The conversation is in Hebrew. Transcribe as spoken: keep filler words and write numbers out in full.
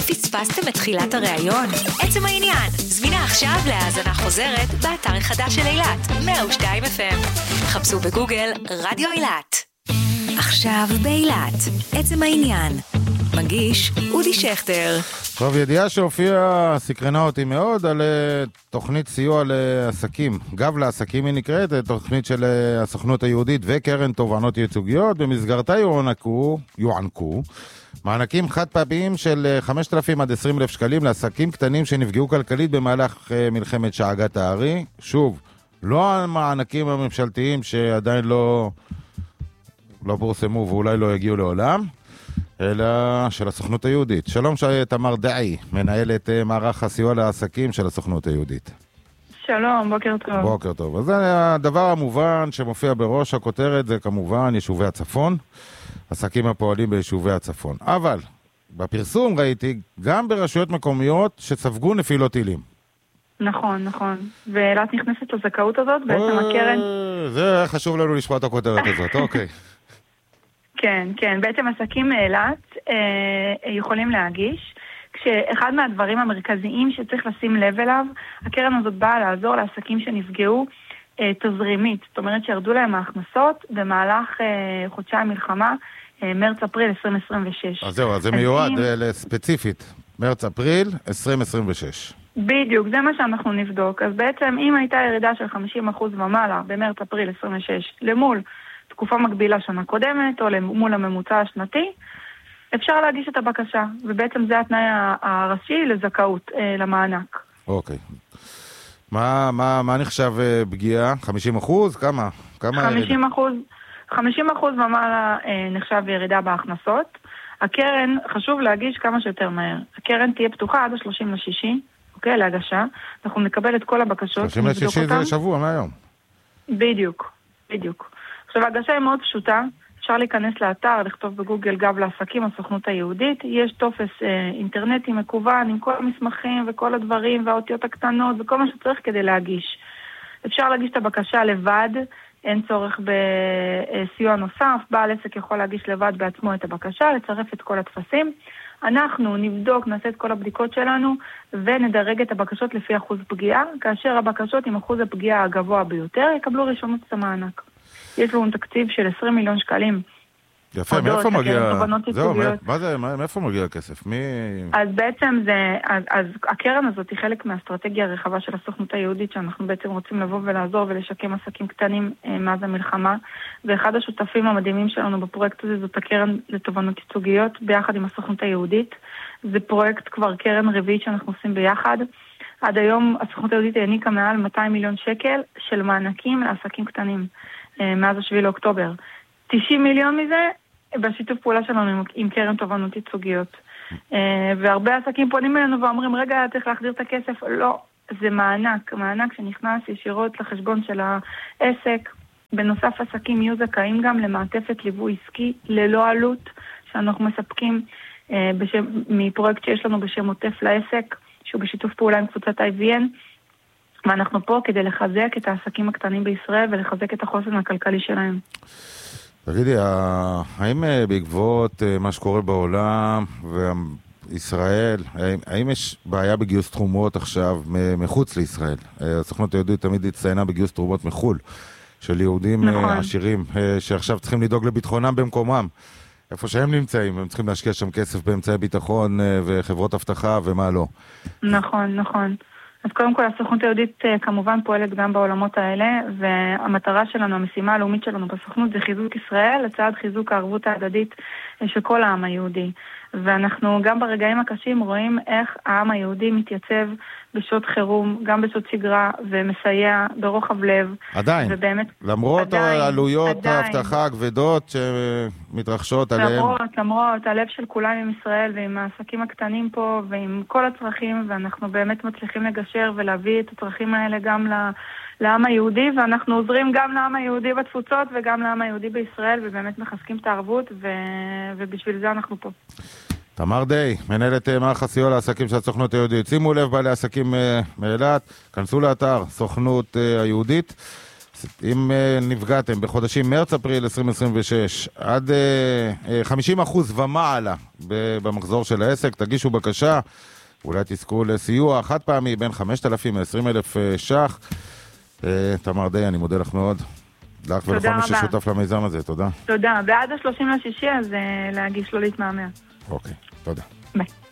פספסתם את תחילת הראיון? עצם העניין, זמינה עכשיו להאזנה חוזרת באתר החדש של אילת, מאה ושתיים אף אם. חפשו בגוגל רדיו אילת. עכשיו באילת, עצם העניין. מגיש אודי שכטר. טוב, ידיעה שהופיעה סקרנה אותי מאוד על תוכנית סיוע לעסקים. גב לעסקים היא נקראת, תוכנית של הסוכנות היהודית וקרן תובענות ייצוגיות. במסגרתה יוענקו, יוענקו מענקים חד פעמיים של חמשת אלפים עד עשרים אלף שקלים לעסקים קטנים שנפגעו כלכלית במהלך מלחמת שאגת הארי. שוב, לא המענקים הממשלתיים שעדיין לא, לא פורסמו ואולי לא יגיעו לעולם, אלא של הסוכנות היהודית. שלום תמר דעי, מנהלת מערך הסיוע לעסקים של הסוכנות היהודית. שלום, בוקר טוב. בוקר טוב. אז הדבר המובן שמופיע בראש הכותרת זה כמובן יישובי הצפון, עסקים הפועלים ביישובי הצפון. אבל בפרסום ראיתי גם ברשויות מקומיות שספגו נפילות טילים. נכון, נכון. ואילת נכנסת לזכאות הזאת, בעצם הקרן... זה חשוב לנו לשמוע את הכותרת הזאת, אוקיי. כן, כן. בעצם עסקים מאילת אה, יכולים להגיש, כשאחד מהדברים המרכזיים שצריך לשים לב אליו, הקרן הזאת באה לעזור לעסקים שנפגעו אה, תזרימית. זאת אומרת שירדו להם ההכנסות במהלך אה, חודשי המלחמה, אה, מרץ-אפריל עשרים עשרים ושש. אז זהו, אז זה מיועד אם... ספציפית, מרץ-אפריל עשרים עשרים ושש. בדיוק, זה מה שאנחנו נבדוק. אז בעצם אם הייתה ירידה של חמישים אחוז ומעלה במרץ-אפריל עשרים ושש למול תקופה מקבילה שנה קודמת, או מול הממוצע השנתי, אפשר להגיש את הבקשה, ובעצם זה התנאי הראשי לזכאות, אה, למענק. אוקיי. מה, מה, מה נחשב פגיעה? חמישים אחוז? כמה? כמה חמישים אחוז, חמישים אחוז ומעלה אה, נחשב ירידה בהכנסות. הקרן, חשוב להגיש כמה שיותר מהר. הקרן תהיה פתוחה עד ה-שלושים לשישי, אוקיי, להגשה. אנחנו נקבל את כל הבקשות. שלושים לשישי זה שבוע מהיום. בדיוק, בדיוק. עכשיו, ההגשה היא מאוד פשוטה, אפשר להיכנס לאתר, לכתוב בגוגל גב לעסקים, הסוכנות היהודית, יש טופס אה, אינטרנטי מקוון עם כל המסמכים וכל הדברים והאותיות הקטנות וכל מה שצריך כדי להגיש. אפשר להגיש את הבקשה לבד, אין צורך בסיוע נוסף, בעל עסק יכול להגיש לבד בעצמו את הבקשה, לצרף את כל התפסים. אנחנו נבדוק, נעשה את כל הבדיקות שלנו ונדרג את הבקשות לפי אחוז פגיעה, כאשר הבקשות עם אחוז הפגיעה הגבוה ביותר יקבלו ראשונות את המענק. יש לנו תקציב של עשרים מיליון שקלים. יפה, מאיפה מגיע? זהו, מה זה, מאיפה מגיע הכסף? מי... אז בעצם זה, אז, אז הקרן הזאת היא חלק מהאסטרטגיה הרחבה של הסוכנות היהודית, שאנחנו בעצם רוצים לבוא ולעזור ולשקם עסקים קטנים אה, מאז המלחמה, ואחד השותפים המדהימים שלנו בפרויקט הזה זאת הקרן לתובענות ייצוגיות, ביחד עם הסוכנות היהודית. זה פרויקט כבר קרן רביעית שאנחנו עושים ביחד. עד היום הסוכנות היהודית העניקה מעל מאתיים מיליון שקל של מענקים לעסקים קטנים. מאז השביעי לאוקטובר. תשעים מיליון מזה בשיתוף פעולה שלנו עם קרן תובענות ייצוגיות. והרבה עסקים פונים אלינו ואומרים, רגע, צריך להחזיר את הכסף. לא, זה מענק. מענק שנכנס ישירות לחשבון של העסק. בנוסף, עסקים יהיו זכאים גם למעטפת ליווי עסקי ללא עלות, שאנחנו מספקים בשם, מפרויקט שיש לנו בשם עוטף לעסק, שהוא בשיתוף פעולה עם קבוצת איי וי אן. ואנחנו פה כדי לחזק את העסקים הקטנים בישראל ולחזק את החוסן הכלכלי שלהם. תגידי, האם בעקבות מה שקורה בעולם וישראל, האם יש בעיה בגיוס תרומות עכשיו מחוץ לישראל? הסוכנות היהודית תמיד הצטיינה בגיוס תרומות מחול, של יהודים נכון. עשירים שעכשיו צריכים לדאוג לביטחונם במקומם. איפה שהם נמצאים, הם צריכים להשקיע שם כסף באמצעי ביטחון וחברות הבטחה ומה לא. נכון, נכון. אז קודם כל, הסוכנות היהודית כמובן פועלת גם בעולמות האלה, והמטרה שלנו, המשימה הלאומית שלנו בסוכנות זה חיזוק ישראל, לצד חיזוק הערבות ההדדית של כל העם היהודי. ואנחנו גם ברגעים הקשים רואים איך העם היהודי מתייצב בשעות חירום, גם בשעות שגרה, ומסייע ברוחב לב. עדיין, ובאמת, למרות עדיין, העלויות ההבטחה הכבדות שמתרחשות עליהם. למרות, למרות, הלב של כולם עם ישראל ועם העסקים הקטנים פה ועם כל הצרכים, ואנחנו באמת מצליחים לגשר ולהביא את הצרכים האלה גם ל... לעם היהודי, ואנחנו עוזרים גם לעם היהודי בתפוצות וגם לעם היהודי בישראל, ובאמת מחזקים את הערבות, ו... ובשביל זה אנחנו פה. תמר דעי, מנהלת מערך הסיוע לעסקים של הסוכנות היהודית. שימו לב בעלי עסקים מאילת, כנסו לאתר סוכנות היהודית, אם נפגעתם בחודשים מרץ-אפריל עשרים עשרים ושש עד חמישים אחוז ומעלה במחזור של העסק, תגישו בקשה, אולי תזכו לסיוע חד פעמי בין חמשת אלפים ל-עשרים אלף ש"ח. תמר די, אני מודה לך מאוד. לך ולכל מי ששותף למיזם הזה, תודה. תודה. בעד ה-שלושים לשישי, אז להגיש לו להתמהמה. אוקיי, תודה. ביי.